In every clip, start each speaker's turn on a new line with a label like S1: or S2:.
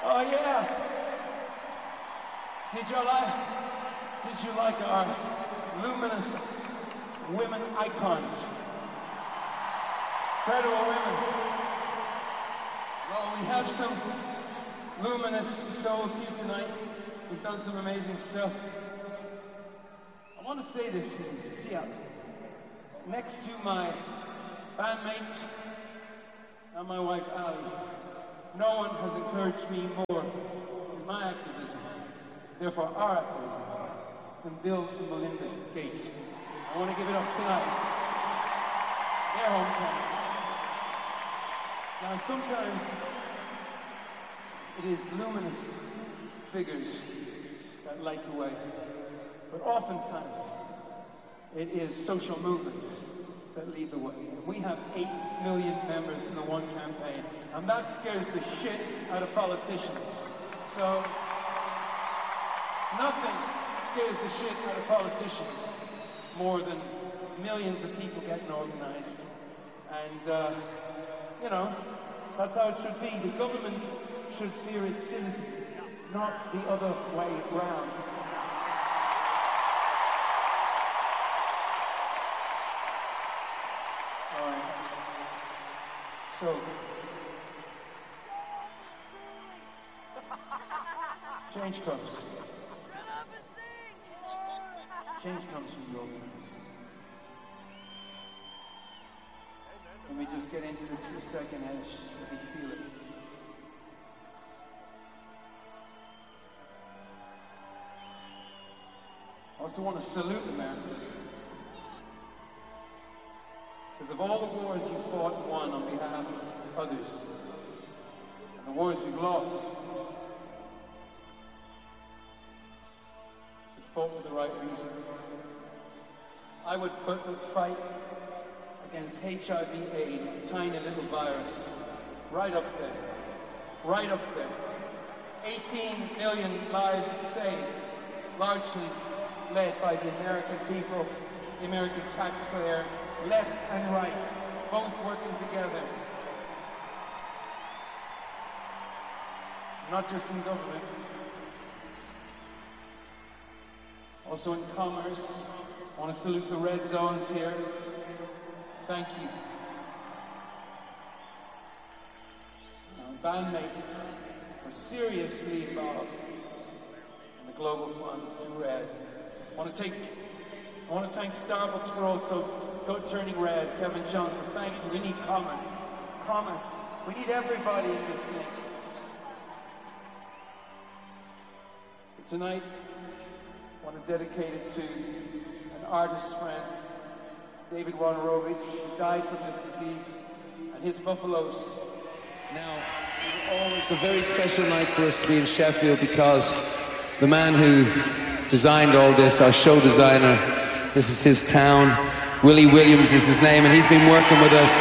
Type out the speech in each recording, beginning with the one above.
S1: Oh yeah. Did you like our luminous women icons? Incredible women. Well, we have some luminous souls here tonight. We've done some amazing stuff. I want to say this here. See, next to my bandmates and my wife Ali, no one has encouraged me more in my activism, therefore our activism, than Bill and Melinda Gates. I want to give it up tonight. Their hometown. Now sometimes it is luminous figures that light the way, but oftentimes it is social movements that lead the way. And we have 8 million members in the One campaign, and that scares the shit out of politicians. So nothing scares the shit out of politicians more than millions of people getting organized. And, you know, that's how it should be. The government should fear its citizens, not the other way round. All right. So, change comes. Change comes from the organizers. Let me just get into this for a second, and just let me feel it. I also want to salute America. Because of all the wars you fought and won on behalf of others, and the wars you've lost, you fought for the right reasons. I would put the fight against HIV/AIDS, a tiny little virus, right up there. Right up there. 18 million lives saved, largely led by the American people, the American taxpayer, left and right, both working together. Not just in government, also in commerce. I want to salute the red zones here. Thank you. Bandmates are seriously involved in the Global Fund through RED. I want to thank Starbucks for also turning red. Kevin Johnson, thank you. We need commerce. Commerce. We need everybody in this thing. But tonight, I want to dedicate it to an artist friend, David Wojnarowicz, who died from this disease, and his buffaloes.
S2: Now, it's a very special night for us to be in Sheffield because the man who designed all this, our show designer, this is his town. Willie Williams is his name, and he's been working with us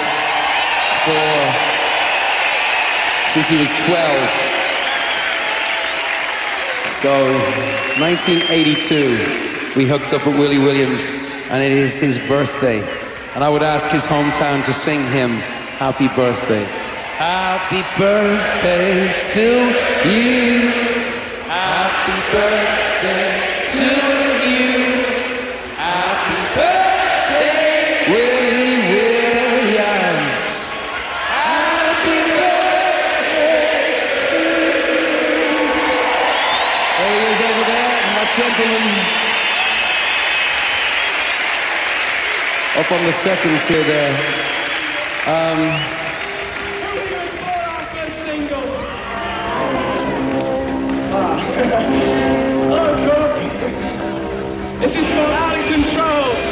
S2: since he was 12. So, 1982, we hooked up with Willie Williams, and it is his birthday. And I would ask his hometown to sing him happy birthday. Happy birthday to you. Happy birthday to you. Happy birthday, Willie Williams. Happy birthday. There he is over there, and that gentleman up on the second tier there.
S3: This is for out of control.